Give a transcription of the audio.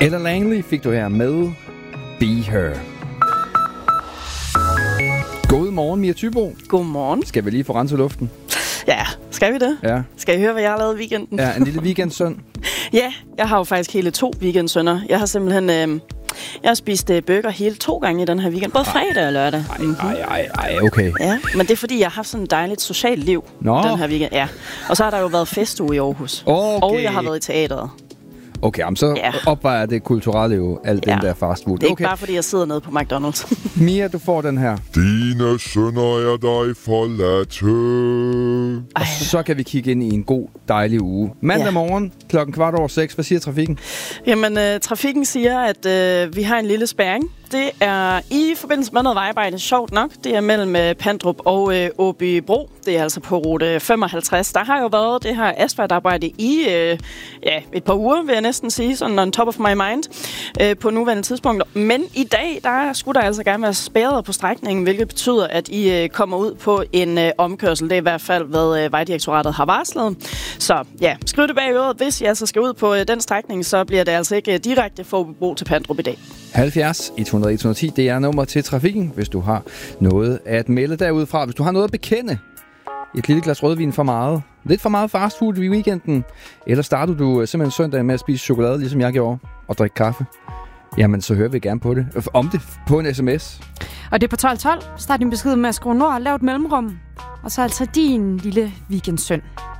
Ella Langley fik du her med Be Her. God morgen, Mia Thybo. Godmorgen. Skal vi lige få renset luften? Ja, skal vi det? Ja. Skal I høre, hvad jeg har lavet i weekenden? Ja, en lille weekendsøn. Ja, jeg har jo faktisk hele 2 weekendsønner. Jeg har simpelthen jeg har spist burger hele 2 gange i den her weekend. Både fredag og lørdag. Ej, okay. Ja, men det er fordi, jeg har haft sådan et dejligt socialt liv den her weekend. Ja. Og så har der jo været festuge i Aarhus. Okay. Og jeg har været i teateret. Okay, så opvejer det kulturelle jo alt den der fast food. Det er ikke bare fordi, jeg sidder nede på McDonald's. Mia, du får den her. Dine sønner er dig forladte. Og så kan vi kigge ind i en god, dejlig uge. Mandag morgen, 6:15. Hvad siger trafikken? Jamen, trafikken siger, at vi har en lille spærring. Det er i forbindelse med noget vejarbejde, sjovt nok. Det er mellem Pandrup og Åbybro. Det er altså på rute 55. Der har jo været det her asfaltarbejde i et par uger, vil jeg næsten sige, sådan on top of my mind, på nuværende tidspunkt. Men i dag, der skulle der altså gerne være spærret på strækningen, hvilket betyder, at I kommer ud på en omkørsel. Det er i hvert fald, hvad Vejdirektoratet har varslet. Så ja, skriv det bag øret. Hvis I altså skal ud på den strækning, så bliver det altså ikke direkte fra Åbybro til Pandrup i dag. 70 100 110, det er nummer til trafikken, hvis du har noget at melde derudfra. Hvis du har noget at bekende, et lille glas rødvin for meget, lidt for meget fast food i weekenden, eller starter du simpelthen søndag med at spise chokolade, ligesom jeg gjorde, og drikke kaffe, jamen så hører vi gerne på det. Om det på en sms. Og det er på 1212. Start din besked med at skrive nord, lav et mellemrum, og så altså din lille weekendsøn.